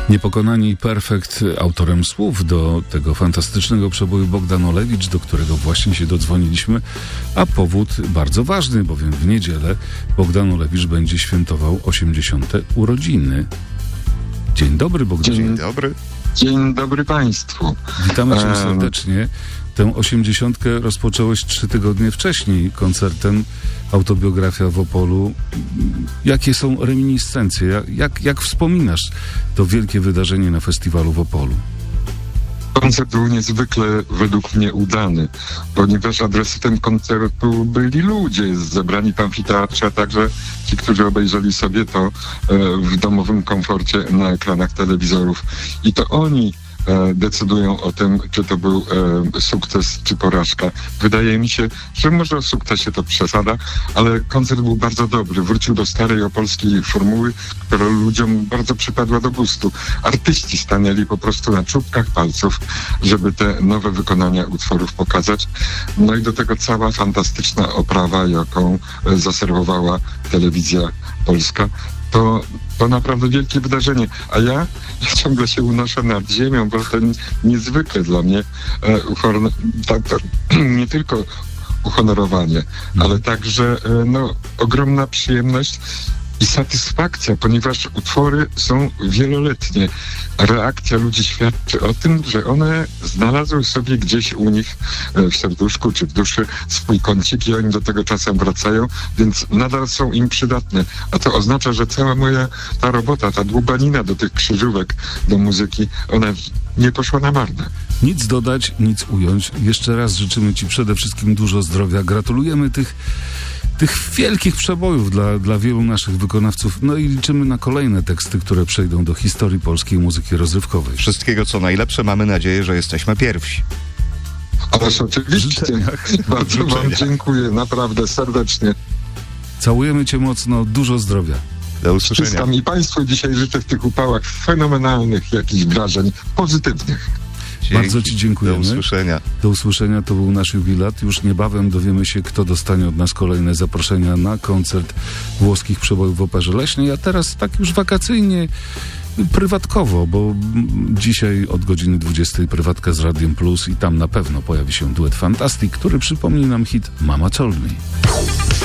Niepokonani i Perfekt, autorem słów do tego fantastycznego przeboju Bogdan Olewicz, do którego właśnie się dodzwoniliśmy, a powód bardzo ważny, bowiem w niedzielę Bogdan Olewicz będzie świętował 80. urodziny. Dzień dobry, Bogdanie. Dzień dobry. Dzień dobry Państwu. Witamy Cię serdecznie. Tę 80. rozpocząłeś 3 tygodnie wcześniej koncertem Autobiografia w Opolu. Jakie są reminiscencje? Jak wspominasz to wielkie wydarzenie na festiwalu w Opolu? Koncert był niezwykle według mnie udany, ponieważ adresatem koncertu byli ludzie zebrani w amfiteatrze, a także ci, którzy obejrzeli sobie to w domowym komforcie na ekranach telewizorów. I to oni decydują o tym, czy to był sukces, czy porażka. Wydaje mi się, że może o sukcesie to przesada, ale koncert był bardzo dobry. Wrócił do starej opolskiej formuły, która ludziom bardzo przypadła do gustu. Artyści stanęli po prostu na czubkach palców, żeby te nowe wykonania utworów pokazać. No i do tego cała fantastyczna oprawa, jaką zaserwowała telewizja polska. To naprawdę wielkie wydarzenie. A ja ciągle się unoszę nad ziemią, bo to niezwykle dla mnie nie tylko uhonorowanie, ale także ogromna przyjemność i satysfakcja, ponieważ utwory są wieloletnie. Reakcja ludzi świadczy o tym, że one znalazły sobie gdzieś u nich w serduszku czy w duszy swój kącik i oni do tego czasem wracają, więc nadal są im przydatne. A to oznacza, że cała moja ta robota, ta dłubanina do tych krzyżówek, do muzyki, ona nie poszła na marne. Nic dodać, nic ująć. Jeszcze raz życzymy Ci przede wszystkim dużo zdrowia. Gratulujemy tych wielkich przebojów dla wielu naszych wykonawców. No i liczymy na kolejne teksty, które przejdą do historii polskiej muzyki rozrywkowej. Wszystkiego co najlepsze. Mamy nadzieję, że jesteśmy pierwsi. Ależ oczywiście. Bardzo Wam dziękuję, naprawdę serdecznie. Całujemy Cię mocno, dużo zdrowia. Do usłyszenia. Wszystkim i Państwu dzisiaj życzę w tych upałach fenomenalnych jakichś wrażeń pozytywnych. Dzięki. Bardzo Ci dziękujemy. Do usłyszenia. Do usłyszenia, to był nasz jubilat. Już niebawem dowiemy się, kto dostanie od nas kolejne zaproszenia na koncert włoskich przebojów w Operze Leśnej. A teraz tak już wakacyjnie, prywatkowo, bo dzisiaj od godziny 20 prywatka z Radiem Plus i tam na pewno pojawi się duet Fantastic, który przypomni nam hit Mama Told Me.